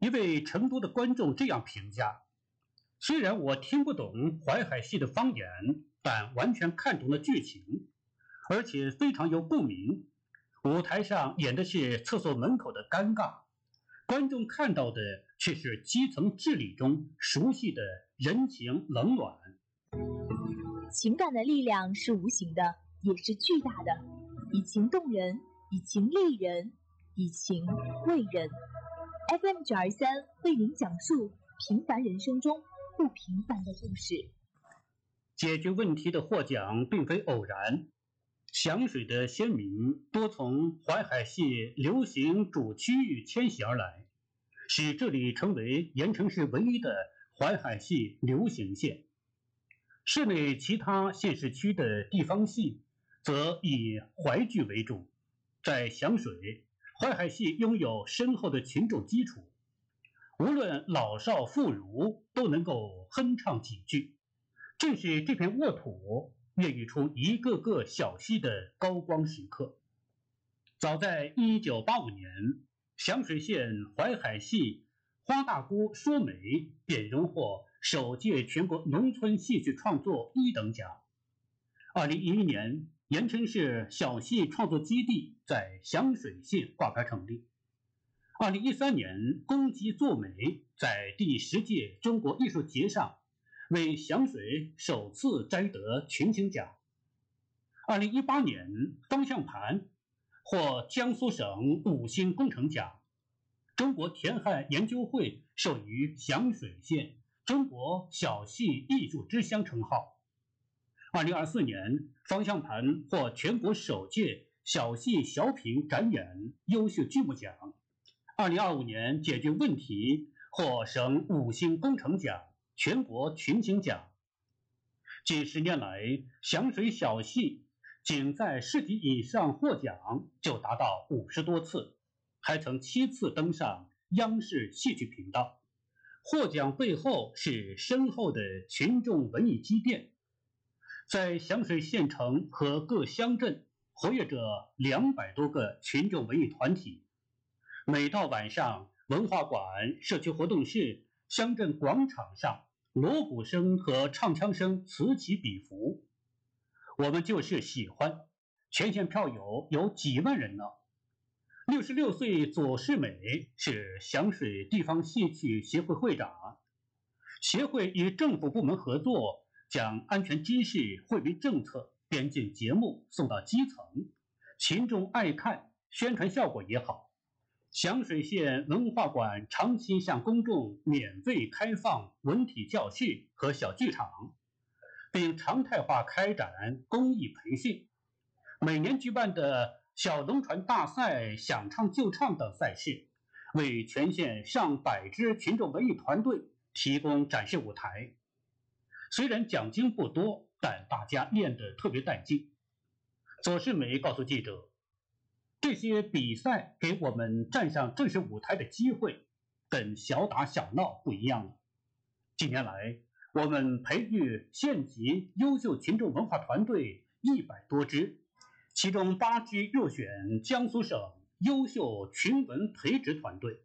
一位成都的观众这样评价：虽然我听不懂淮海戏的方言，但完全看懂了剧情，而且非常有共鸣。舞台上演的是厕所门口的尴尬，观众看到的却是基层治理中熟悉的人情冷暖。 情感的力量是无形的，也是巨大的，以情动人，以情励人，以情慰人。FM923为您讲述平凡人生中不平凡的故事。 解决问题的获奖并非偶然，响水的先民多从淮海戏流行主区域迁徙而来，使这里成为盐城市唯一的淮海戏流行县。市内其他县市区的地方戏则以淮剧为主，在响水，淮海戏拥有深厚的群众基础，无论老少妇孺都能够哼唱几句。正是这片沃土孕育出一个个小戏的高光时刻。早在1985年，响水县淮海戏花大姑说媒便荣获首届全国农村戏曲创作1等奖。2011年，盐城市小戏创作基地在响水县挂牌成立。2013年，公鸡做媒在第10届中国艺术节上为响水首次摘得群星奖。2018年，方向盘获江苏省5星工程奖。中国田汉研究会授予响水县中国小戏艺术之乡称号。2024年，方向盘获全国首届小戏小品展演优秀剧目奖。2025年，解决问题获省5星工程奖、全国群星奖。几十年来，响水小戏仅在市级以上获奖就达到50多次，还曾7次登上央视戏曲频道。获奖背后是深厚的群众文艺积淀。在响水县城和各乡镇活跃着200多个群众文艺团体。每到晚上，文化馆、社区活动室、乡镇广场上，锣鼓声和唱腔声此起彼伏。我们就是喜欢，全县票友有几万人呢。66岁左世美是响水地方戏曲协会会长。协会与政府部门合作，将安全知识、惠民政策、边境节目送到基层，群众爱看，宣传效果也好。响水县文化馆长期向公众免费开放文体教室和小剧场，并常态化开展公益培训。每年举办的小龙船大赛、想唱就唱等赛事，为全县上百支群众文艺团队提供展示舞台。虽然奖金不多，但大家练得特别带劲。左世美告诉记者，这些比赛给我们站上正式舞台的机会，跟小打小闹不一样了。近年来，我们培育县级优秀群众文化团队100多支，其中8支入选江苏省优秀群文培植团队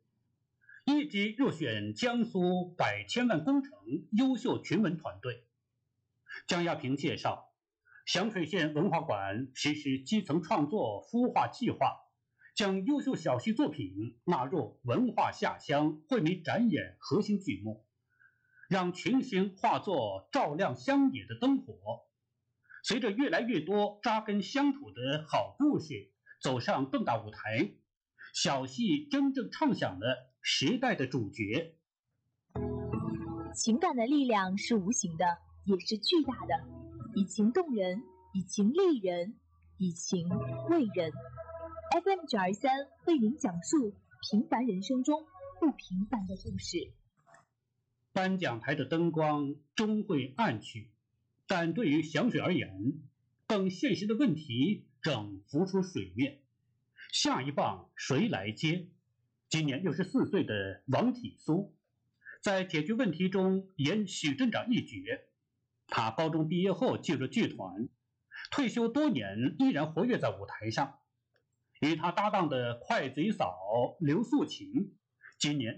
，1支入选江苏百千万工程优秀群文团队。江亚平介绍，响水县文化馆实施基层创作孵化计划，将优秀小戏作品纳入文化下乡惠民展演核心剧目，让群星化作照亮乡野的灯火。随着越来越多扎根乡土的好故事走上更大舞台，小戏真正唱响了时代的主角。 情感的力量是无形的，也是巨大的，以情动人，以情励人，以情慰人。FM923为您讲述平凡人生中不平凡的故事。 颁奖台的灯光终会暗去，但对于响水而言，更现实的问题正浮出水面。下一棒谁来接？今年64岁的王体苏，在解决问题中演许镇长一角。他高中毕业后进入剧团，退休多年依然活跃在舞台上。与他搭档的快嘴嫂刘素琴，今年